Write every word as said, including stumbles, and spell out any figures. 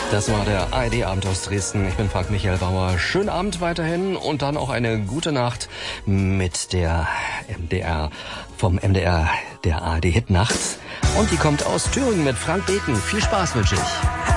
Das war der A R D-Abend aus Dresden. Ich bin Frank Michael Bauer. Schönen Abend weiterhin und dann auch eine gute Nacht mit der M D R, vom M D R, der A R D-Hit Nacht. Und die kommt aus Thüringen mit Frank Beten. Viel Spaß wünsche ich.